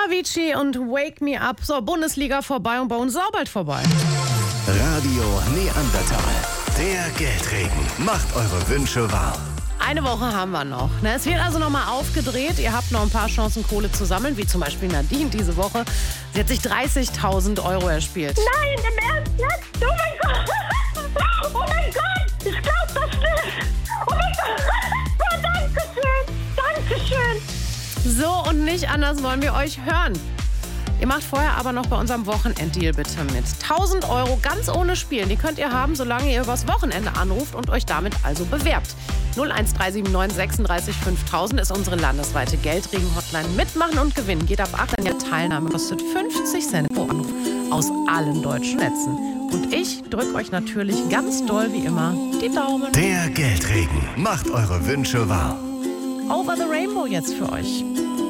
Avicii und Wake Me Up. So, Bundesliga vorbei und bei uns auch bald vorbei. Radio Neandertal. Der Geldregen macht eure Wünsche wahr. Eine Woche haben wir noch. Es wird also nochmal aufgedreht. Ihr habt noch ein paar Chancen, Kohle zu sammeln, wie zum Beispiel Nadine diese Woche. Sie hat sich 30.000 Euro erspielt. Nein, im Ernst jetzt? Oh mein Gott! Oh mein Gott! Ich glaub das nicht! Oh mein Gott! Oh, Dankeschön! So und nicht anders wollen wir euch hören. Ihr macht vorher aber noch bei unserem Wochenenddeal bitte mit. 1.000 Euro ganz ohne Spielen. Die könnt ihr haben, solange ihr übers Wochenende anruft und euch damit also bewerbt. 01379 36 5000 ist unsere landesweite Geldregen-Hotline. Mitmachen und gewinnen geht ab 8. Jahr. Teilnahme kostet 50 Cent pro Anruf aus allen deutschen Netzen. Und ich drücke euch natürlich ganz doll wie immer die Daumen. Der Geldregen macht eure Wünsche wahr. Over the Rainbow jetzt für euch.